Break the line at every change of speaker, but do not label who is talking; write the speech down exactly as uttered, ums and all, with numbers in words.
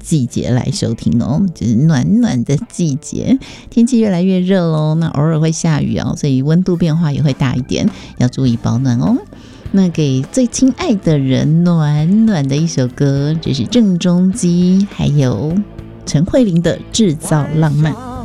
季节来收听哦，就是暖暖的季节，天气越来越热咯，那偶尔会下雨哦，所以温度变化也会大一点，要注意保暖哦。那给最亲爱的人暖暖的一首歌，这是郑中基还有陈慧琳的《制造浪漫》。